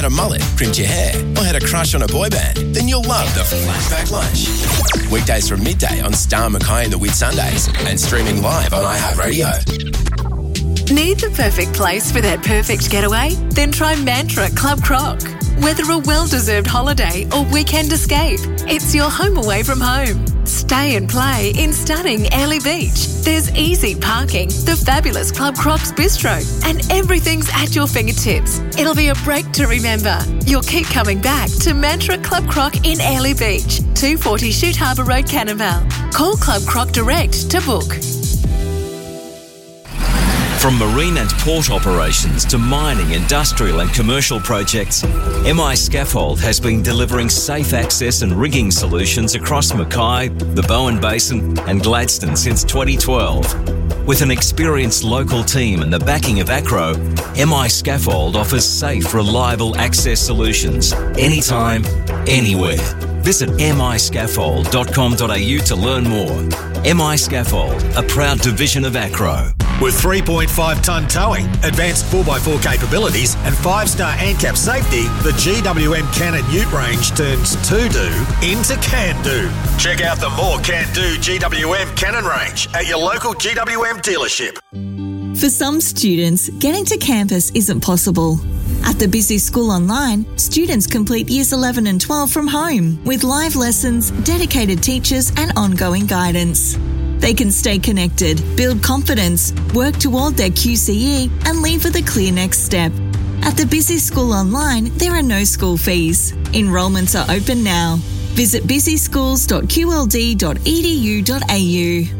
Had a mullet, crimped your hair, or had a crush on a boy band, then you'll love the Flatback Lunch. Weekdays from midday on Star Mackay and the Whitsundays and streaming live on iHeartRadio. Need the perfect place for that perfect getaway? Then try Mantra Club Croc. Whether a well-deserved holiday or weekend escape, it's your home away from home. Stay and play in stunning Airlie Beach. There's easy parking, the fabulous Club Croc's Bistro, and everything's at your fingertips. It'll be a break to remember. You'll keep coming back to Mantra Club Croc in Airlie Beach, 240 Chute Harbour Road, Cannonvale. Call Club Croc direct to book. From marine and port operations to mining, industrial and commercial projects, MI Scaffold has been delivering safe access and rigging solutions across Mackay, the Bowen Basin and Gladstone since 2012. With an experienced local team and the backing of Acro, MI Scaffold offers safe, reliable access solutions anytime, anywhere. Visit miscaffold.com.au to learn more. MI Scaffold, a proud division of Acro. With 3.5-tonne towing, advanced 4x4 capabilities and 5-star ANCAP safety, the GWM Cannon Ute range turns to-do into can-do. Check out the more can-do GWM Cannon range at your local GWM dealership. For some students, getting to campus isn't possible. At the Busy School Online, students complete Years 11 and 12 from home with live lessons, dedicated teachers and ongoing guidance. They can stay connected, build confidence, work toward their QCE and leave with a clear next step. At the Busy School Online, there are no school fees. Enrolments are open now. Visit busyschools.qld.edu.au.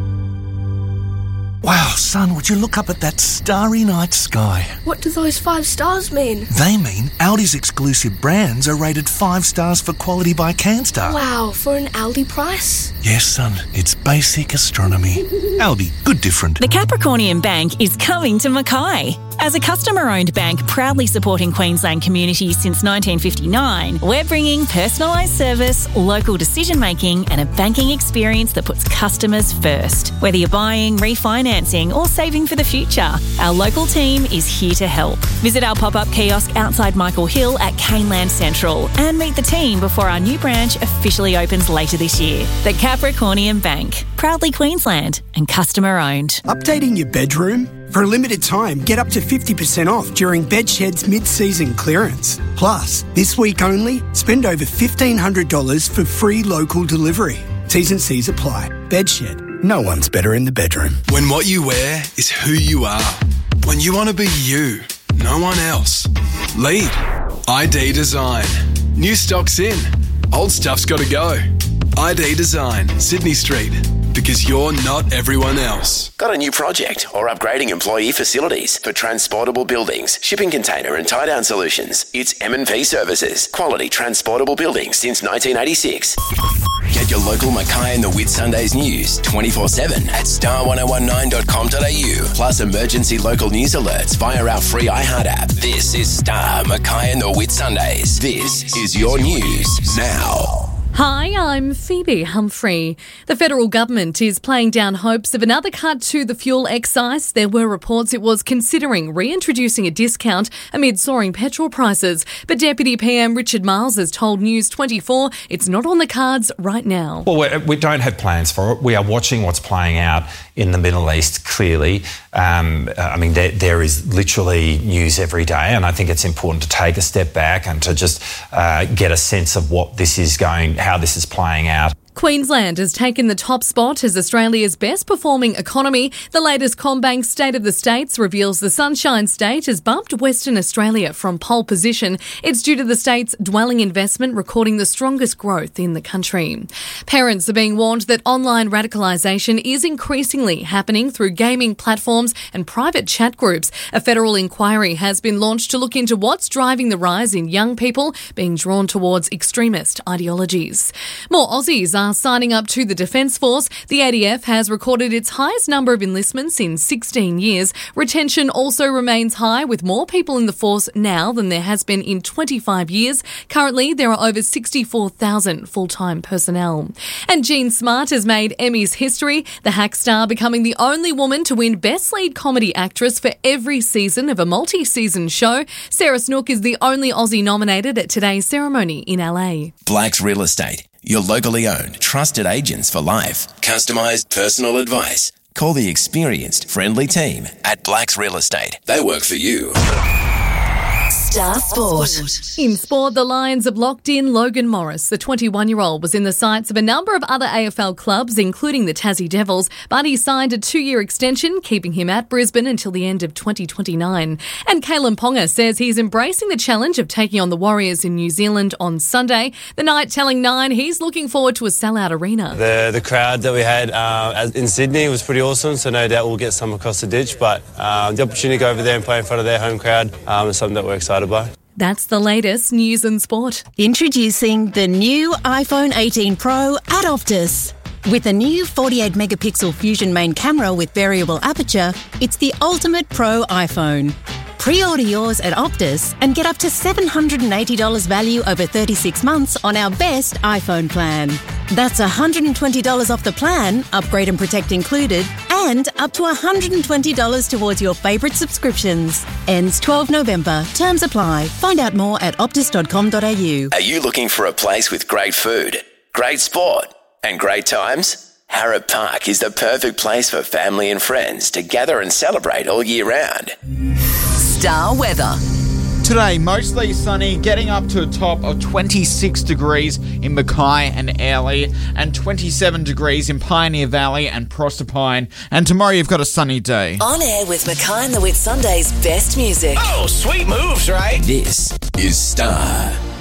Wow, son, would you look up at that starry night sky? What do those 5 stars mean? They mean Aldi's exclusive brands are rated 5 stars for quality by CanStar. Wow, for an Aldi price? Yes, son, it's basic astronomy. Aldi, good different. The Capricornian Bank is coming to Mackay. As a customer-owned bank proudly supporting Queensland communities since 1959, we're bringing personalised service, local decision-making and a banking experience that puts customers first. Whether you're buying, refinancing or saving for the future, our local team is here to help. Visit our pop-up kiosk outside Michael Hill at Caneland Central and meet the team before our new branch officially opens later this year. The Capricornian Bank, proudly Queensland and customer-owned. Updating your bedroom? For a limited time, get up to 50% off during Bedshed's mid-season clearance. Plus, this week only, spend over $1,500 for free local delivery. T's and C's apply. Bedshed. No one's better in the bedroom. When what you wear is who you are. When you want to be you, no one else. Lead. ID Design. New stock's in. Old stuff's got to go. ID Design, Sydney Street. Because you're not everyone else. Got a new project or upgrading employee facilities for transportable buildings, shipping container and tie-down solutions? It's M&P Services. Quality transportable buildings since 1986. Get your local Mackay and the Whitsundays news 24/7 at star1019.com.au. Plus emergency local news alerts via our free iHeart app. This is Star Mackay and the Whitsundays. This is your news now. Hi, I'm Phoebe Humphrey. The federal government is playing down hopes of another cut to the fuel excise. There were reports it was considering reintroducing a discount amid soaring petrol prices. But Deputy PM Richard Miles has told News 24 it's not on the cards right now. Well, we don't have plans for it. We are watching what's playing out in the Middle East, clearly. There is literally news every day, and I think it's important to take a step back and to just get a sense of what this is how this is playing out. Queensland has taken the top spot as Australia's best performing economy. The latest CommBank State of the States reveals the Sunshine State has bumped Western Australia from pole position. It's due to the state's dwelling investment recording the strongest growth in the country. Parents are being warned that online radicalisation is increasingly happening through gaming platforms and private chat groups. A federal inquiry has been launched to look into what's driving the rise in young people being drawn towards extremist ideologies. More Aussies are are signing up to the Defence Force. The ADF has recorded its highest number of enlistments in 16 years. Retention also remains high, with more people in the force now than there has been in 25 years. Currently, there are over 64,000 full-time personnel. And Jean Smart has made Emmys history, the Hack star becoming the only woman to win Best Lead Comedy Actress for every season of a multi-season show. Sarah Snook is the only Aussie nominated at today's ceremony in LA. Blacks Real Estate, your locally owned, trusted agents for life. Customised personal advice. Call the experienced, friendly team at Blacks Real Estate. They work for you. Star Sport. In sport, the Lions have locked in Logan Morris. The 21-year-old was in the sights of a number of other AFL clubs, including the Tassie Devils, but he signed a 2-year extension, keeping him at Brisbane until the end of 2029. And Kalen Ponga says he's embracing the challenge of taking on the Warriors in New Zealand on Sunday. The Knight telling Nine he's looking forward to a sellout arena. The crowd that we had in Sydney was pretty awesome, so no doubt we'll get some across the ditch, but the opportunity to go over there and play in front of their home crowd is something that we're excited by. That's the latest news and sport. Introducing the new iPhone 18 Pro at Optus. With a new 48-megapixel Fusion main camera with variable aperture, it's the ultimate pro iPhone. Pre-order yours at Optus and get up to $780 value over 36 months on our best iPhone plan. That's $120 off the plan, upgrade and protect included, and up to $120 towards your favourite subscriptions. Ends 12 November. Terms apply. Find out more at optus.com.au. Are you looking for a place with great food, great sport, and great times? Harrop Park is the perfect place for family and friends to gather and celebrate all year round. Star weather. Today, mostly sunny, getting up to a top of 26 degrees in Mackay and Airlie, and 27 degrees in Pioneer Valley and Proserpine. And tomorrow you've got a sunny day. On air with Mackay and the Whit Sunday's best music. Oh, sweet moves, right? This is Star.